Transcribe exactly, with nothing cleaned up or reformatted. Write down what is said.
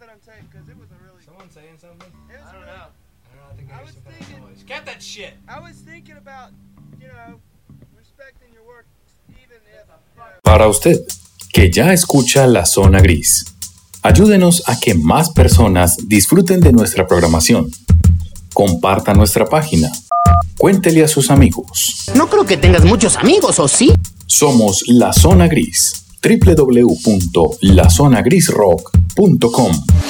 that on tape because it was a really. Someone saying something? It was I don't really, know. I don't know. I think I there's was some kind thinking- of noise. Get that shit. I was thinking about, you know, respecting your work, even if. You know, Para usted, que ya escucha La Zona Gris, ayúdenos a que más personas disfruten de nuestra programación. Comparta nuestra página. Cuéntele a sus amigos. No creo que tengas muchos amigos, ¿o sí? Somos La Zona Gris. doble u doble u doble u punto la zona gris rock punto com